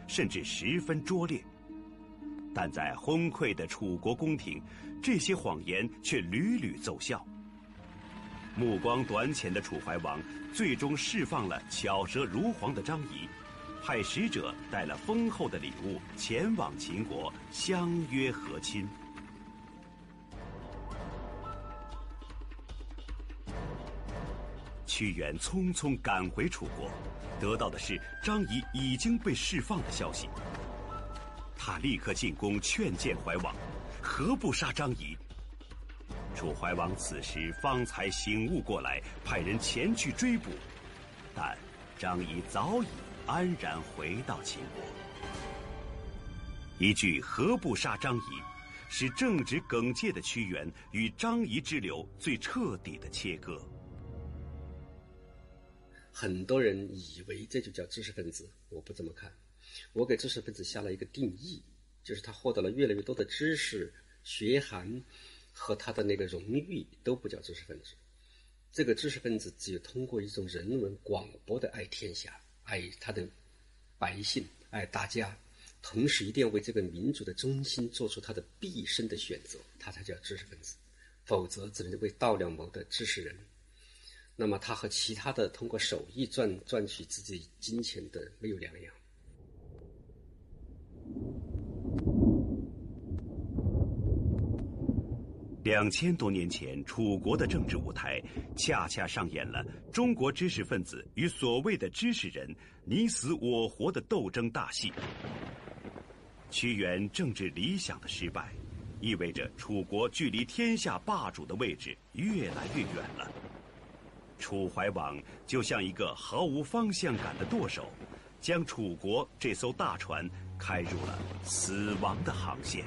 甚至十分拙劣。但在昏聩的楚国宫廷，这些谎言却屡屡奏效。目光短浅的楚怀王最终释放了巧舌如簧的张仪，派使者带了丰厚的礼物前往秦国相约和亲。屈原匆匆赶回楚国，得到的是张仪已经被释放的消息。他立刻进宫劝谏怀王，何不杀张仪？楚怀王此时方才醒悟过来，派人前去追捕，但张仪早已安然回到秦国。一句何不杀张仪，使正直耿介的屈原与张仪之流最彻底的切割。 很多人以为这就叫知识分子，我不这么看。我给知识分子下了一个定义，就是他获得了越来越多的知识、学涵和他的那个荣誉，都不叫知识分子。这个知识分子只有通过一种人文广博的爱天下、爱他的百姓、爱大家，同时一定要为这个民族的中心做出他的毕生的选择，他才叫知识分子。否则只能为道两谋的知识人。那么他和其他的通过手艺赚取自己金钱的没有两样。 2000多年前，楚国的政治舞台恰恰上演了中国知识分子与所谓的知识人你死我活的斗争大戏。屈原政治理想的失败，意味着楚国距离天下霸主的位置越来越远了。楚怀王就像一个毫无方向感的舵手，将楚国这艘大船开入了死亡的航线。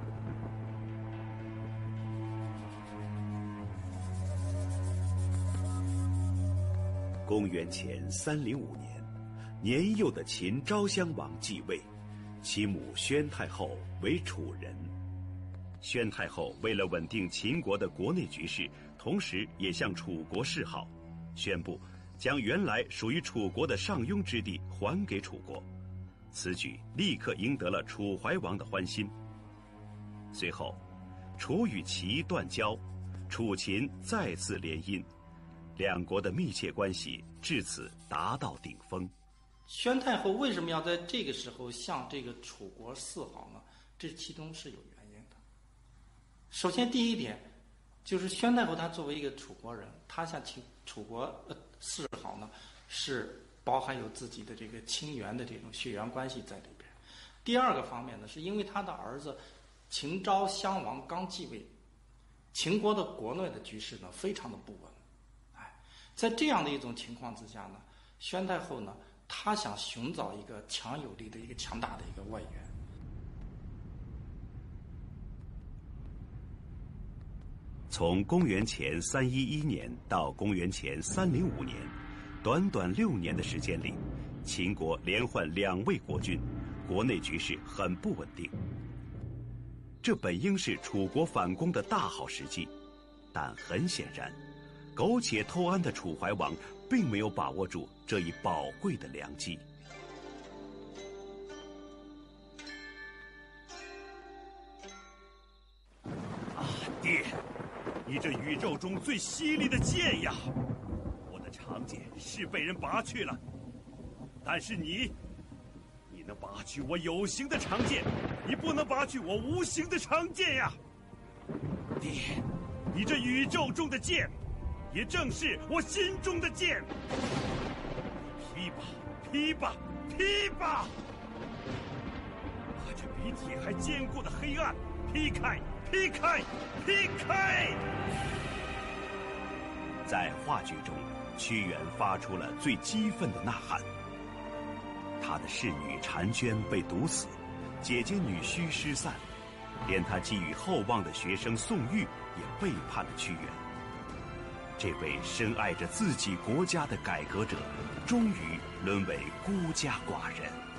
公元前305年，年幼的秦昭襄王继位，其母宣太后为楚人。宣太后为了稳定秦国的国内局势，同时也向楚国示好，宣布将原来属于楚国的上庸之地还给楚国。此举立刻赢得了楚怀王的欢心。随后，楚与齐断交，楚秦再次联姻，两国的密切关系至此达到顶峰。 宣太后为什么要在这个时候向这个楚国示好呢？这其中是有原因的。首先第一点，就是宣太后她作为一个楚国人，她向楚国示好呢，是包含有自己的这个亲缘的这种血缘关系在里边。第二个方面呢，是因为他的儿子秦昭襄王刚继位，秦国的国内的局势呢非常的不稳。在这样的一种情况之下呢，宣太后呢，她想寻找一个强有力的一个强大的一个外援。 从公元前311年到公元前305年，短短6年的时间里，秦国连换2位国君，国内局势很不稳定。这本应是楚国反攻的大好时机，但很显然，苟且偷安的楚怀王并没有把握住这一宝贵的良机。爹，你这宇宙中最犀利的剑呀！我的长剑是被人拔去了，但是你能拔去我有形的长剑，你不能拔去我无形的长剑呀！爹，你这宇宙中的剑，也正是我心中的剑。劈吧，劈吧，劈吧！把这比铁还坚固的黑暗劈开，劈开，劈开！在话剧中，屈原发出了最激愤的呐喊。他的侍女婵娟被毒死，姐姐女婿失散，连他寄予厚望的学生宋玉也背叛了屈原。这位深爱着自己国家的改革者，终于沦为孤家寡人。